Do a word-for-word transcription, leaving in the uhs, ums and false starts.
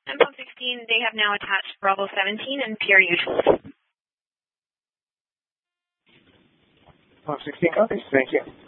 And Pump sixteen, they have now attached Bravo seventeen and P R U tools. Pump sixteen copies. Thank you.